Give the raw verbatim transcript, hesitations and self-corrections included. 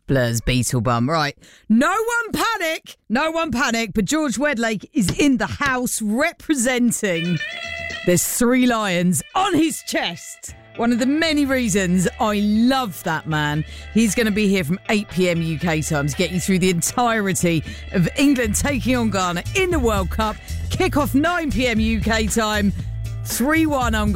Blur's Beetlebum. Right. No one panic. No one panic. But George Wedlake is in the house representing. There's three lions on his chest. One of the many reasons I love that man. He's going to be here from eight p.m. U K time to get you through the entirety of England taking on Ghana in the World Cup. Kick off nine p.m. U K time. three one on